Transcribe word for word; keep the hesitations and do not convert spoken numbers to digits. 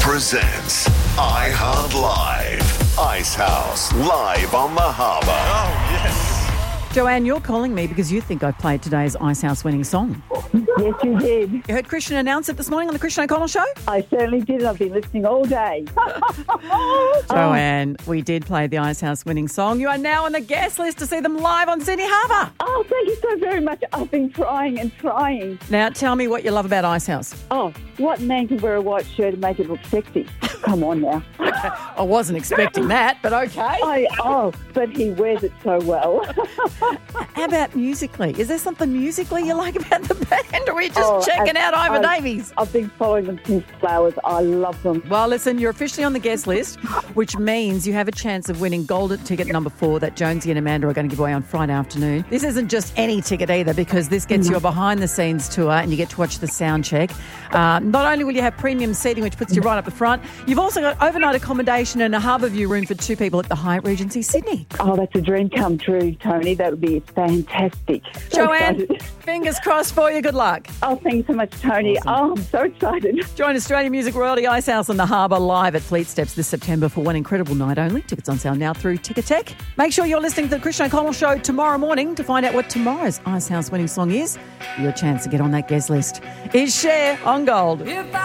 presents iHeart Live. Icehouse live on the harbour. Oh, yes. Joanne, you're calling me because you think I played today's Icehouse winning song. Yes, you did. You heard Christian announce it this morning on the Christian O'Connell Show? I certainly did. I've been listening all day. Joanne, we did play the Icehouse winning song. You are now on the guest list to see them live on Sydney Harbour. Oh, thank you so very much. I've been trying and trying. Now, tell me what you love about Icehouse. Oh, what man can wear a white shirt and make it look sexy? Come on now. I wasn't expecting that, but okay. I, oh, but he wears it so well. How about musically? Is there something musically you like about the band, or are you just Oh, checking out Ivor I've- Davies? I've been following them since Flowers. I love them. Well, listen, you're officially on the guest list, which means you have a chance of winning golden ticket number four that Jonesy and Amanda are going to give away on Friday afternoon. This isn't just any ticket either, because this gets you a behind-the-scenes tour and you get to watch the sound check. Uh, not only will you have premium seating, which puts you right up the front, you've also got overnight accommodation and a harbour view room for two people at the Hyatt Regency Sydney. Oh, that's a dream come true, Tony. That would be fantastic. So Joanne, excited. fingers crossed for you. Good luck. Oh, thanks so much, Tony. Oh, I'm so excited. Join Australian Music Royalty Icehouse on the Harbour live at Fleet Steps this September for one incredible night only. Tickets on sale now through Ticketek. Make sure you're listening to the Christian O'Connell Show tomorrow morning to find out what tomorrow's Icehouse winning song is. Your chance to get on that guest list is Cher on Gold. If